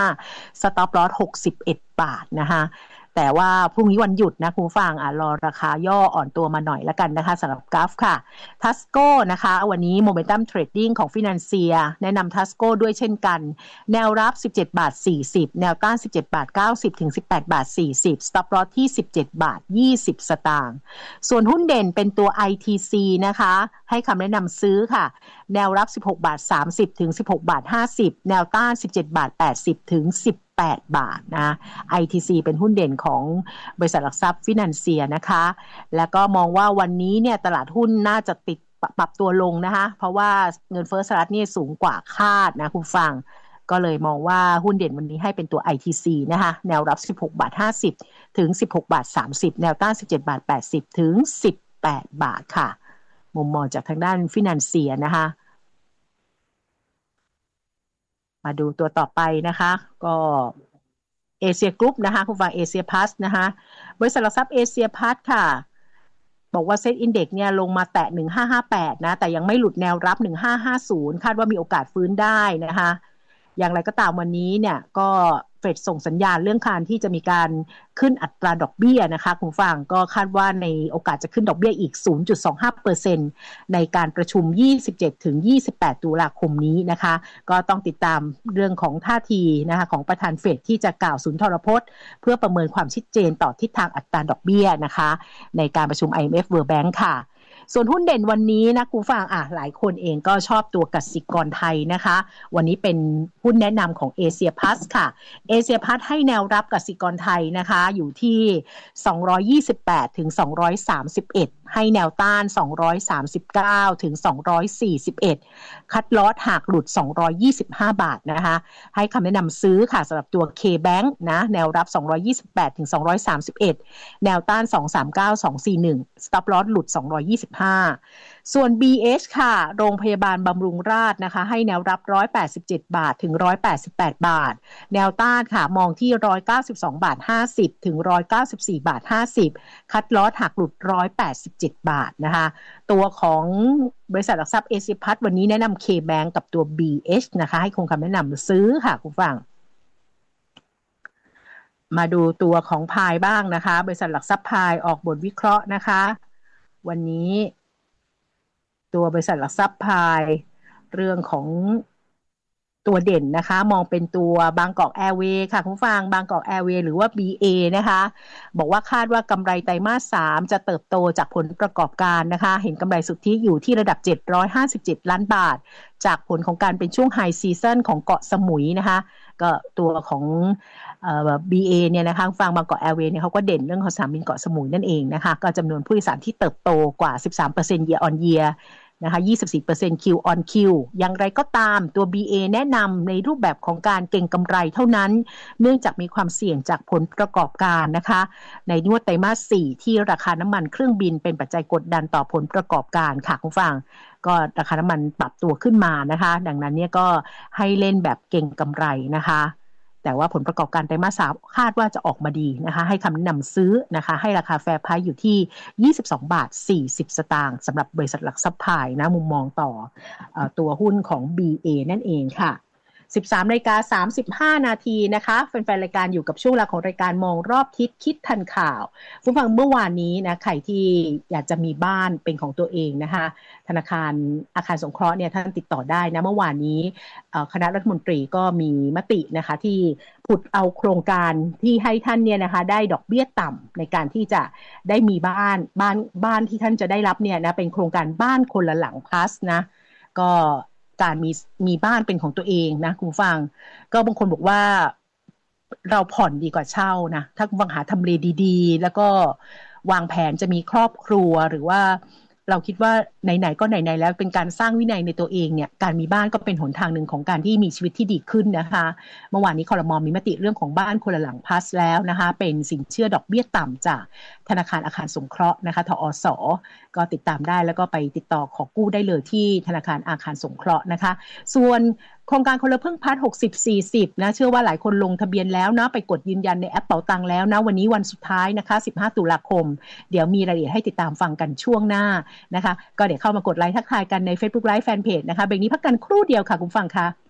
stop loss 61 บาทนะคะแต่ว่าพรุ่งนี้วันหยุดนะคุณฟังรอราคาย่ออ่อนตัวมาหน่อยแล้วกันนะคะสำหรับกราฟค่ะทัสโก้นะคะวันนี้โมเมนตัมเทรดดิ้งของฟินันเซียแนะนำทัสโก้ด้วยเช่นกันแนวรับ17บาท40แนวต้าน17บาท90ถึง18บาท40 stop loss ที่17บาท20สตางค์ส่วนหุ้นเด่นเป็นตัว ITC นะคะให้คำแนะนำซื้อค่ะแนวรับ16บาท30ถึง16บาท50แนวต้าน17บาท80ถึง18บาทนะ ITC เป็นหุ้นเด่นของบริษัทหลักทรัพย์ฟินันเซียนะคะแล้วก็มองว่าวันนี้เนี่ยตลาดหุ้นน่าจะปรับตัวลงนะคะเพราะว่าเงินเฟ้อสหรัฐนี่สูงกว่าคาดนะคุณฟังก็เลยมองว่าหุ้นเด่นวันนี้ให้เป็นตัว ITC นะคะแนวรับ16บาท50ถึง16บาท30แนวต้าน17บาท80ถึง18บาทค่ะมุมมองจากทางด้านฟินันเซียนะคะมาดูตัวต่อไปนะคะก็เอเชียกรุ๊ปนะคะคุณฟังเอเชียพลัสนะคะบริษัทหลักทรัพย์เอเชียพลัสค่ะบอกว่าเซ็ตอินเด็กซ์เนี่ยลงมาแตะ1558นะแต่ยังไม่หลุดแนวรับ1550คาดว่ามีโอกาสฟื้นได้นะคะอย่างไรก็ตามวันนี้เนี่ยก็เฟดส่งสัญญาณเรื่องการที่จะมีการขึ้นอัตราดอกเบี้ยนะคะคุณฟังก็คาดว่าในโอกาสจะขึ้นดอกเบี้ยอีก 0.25% ในการประชุม27ถึง28ตุลาคมนี้นะคะก็ต้องติดตามเรื่องของท่าทีนะคะของประธานเฟดที่จะกล่าวสุนทรพจน์เพื่อประเมินความชัดเจนต่อทิศทางอัตราดอกเบี้ยนะคะในการประชุม IMF World Bank ค่ะส่วนหุ้นเด่นวันนี้นะคุณฟังหลายคนเองก็ชอบตัวกสิกรไทยนะคะวันนี้เป็นหุ้นแนะนำของเอเชียพลัสค่ะเอเชียพลัสให้แนวรับกสิกรไทยนะคะอยู่ที่228ถึง231ให้แนวต้าน239ถึง241คัดลอสหากหลุด225บาทนะคะให้คำแนะนำซื้อค่ะสำหรับตัว K-Bank นะแนวรับ228ถึง231แนวต้าน239 241 stop loss หลุด225ส่วน BH ค่ะโรงพยาบาลบำรุงราษฎร์นะคะให้แนวรับ187บาทถึง188บาทแนวต้านค่ะมองที่192บาท50ถึง194บาท50คัดลอสหากหลุด187บาทนะคะตัวของบริษัทหลักทรัพย์เอเชียพลัสวันนี้แนะนำ K-Bank กับตัว BH นะคะให้คงคำแนะนำซื้อค่ะคุณฟังมาดูตัวของพายบ้างนะคะบริษัทหลักทรัพย์พายออกบทวิเคราะห์นะคะวันนี้ตัวบริษัทหลักทรัพย์พายเรื่องของตัวเด่นนะคะมองเป็นตัวบางกอกแอร์เวย์ค่ะคุณฟังบางกอกแอร์เวย์หรือว่า BA นะคะบอกว่าคาดว่ากำไรไตรมาส3จะเติบโตจากผลประกอบการนะคะเห็นกำไรสุทธิอยู่ที่ระดับ757ล้านบาทจากผลของการเป็นช่วงไฮซีซั่นของเกาะสมุยนะคะก็ตัวของBA เนี่ยนะคะฟังบางกอกแอร์เวย์เนี่ยเขาก็เด่นเรื่องของสนามบินเกาะสมุยนั่นเองนะคะก็จำนวนผู้โดยสารที่เติบโตกว่า 13% year on year นะคะ 24% Q on Q อย่างไรก็ตามตัว BA แนะนำในรูปแบบของการเก็งกำไรเท่านั้นเนื่องจากมีความเสี่ยงจากผลประกอบการนะคะในงวดไตรมาส4ที่ราคาน้ำมันเครื่องบินเป็นปัจจัยกดดันต่อผลประกอบการค่ะคุณฟังก็ราคาน้ำมันปรับตัวขึ้นมานะคะดังนั้นเนี่ยก็ให้เล่นแบบเก็งกำไรนะคะแต่ว่าผลประกอบการไตรมาส3คาดว่าจะออกมาดีนะคะให้คำแนะนำซื้อนะคะให้ราคาแฟร์ไพรซ์อยู่ที่22บาท40สตางค์สำหรับบริษัทหลักทรัพย์พายนะมุมมองต่อตัวหุ้นของ BA นั่นเองค่ะ 13:35 นาทีนะคะแฟนๆรายการอยู่กับช่วงเวลาของรายการมองรอบทิศคิดทันข่าวผู้ฟังเมื่อวานนี้นะใครที่อยากจะมีบ้านเป็นของตัวเองนะคะธนาคารอาคารสงเคราะห์เนี่ยท่านติดต่อได้นะเมื่อวานนี้คณะรัฐมนตรีก็มีมตินะคะที่ผุดเอาโครงการที่ให้ท่านเนี่ยนะคะได้ดอกเบี้ยต่ำในการที่จะได้มีบ้านที่ท่านจะได้รับเนี่ยนะเป็นโครงการบ้านคนละหลัง plus นะก็การมีบ้านเป็นของตัวเองนะคุณฟังก็บางคนบอกว่าเราผ่อนดีกว่าเช่านะถ้าคุณฟังหาทำเลดีๆแล้วก็วางแผนจะมีครอบครัวหรือว่าเราคิดว่าไหนๆก็ไหนๆแล้วเป็นการสร้างวินัยในตัวเองเนี่ยการมีบ้านก็เป็นหนทางหนึ่งของการที่มีชีวิตที่ดีขึ้นนะคะเมื่อวานนี้ครม.มีมติเรื่องของบ้านคนละหลังพลัสแล้วนะคะเป็นสินเชื่อดอกเบี้ยต่ำจากธนาคารอาคารสงเคราะห์นะคะทอส.ก็ติดตามได้แล้วก็ไปติดต่อขอกู้ได้เลยที่ธนาคารอาคารสงเคราะห์นะคะส่วนโครงการคนละครึ่งพาร์ท60-40นะเชื่อว่าหลายคนลงทะเบียนแล้วนะไปกดยืนยันในแอปเป๋าตังแล้วนะวันนี้วันสุดท้ายนะคะ15ตุลาคมเดี๋ยวมีรายละเอียดให้ติดตามฟังกันช่วงหน้านะคะก็เดี๋ยวเข้ามากดไลค์ทักทายกันใน Facebook Live Fanpage นะคะเบรกนี้พักกันครู่เดียวค่ะคุณฟังค่ะ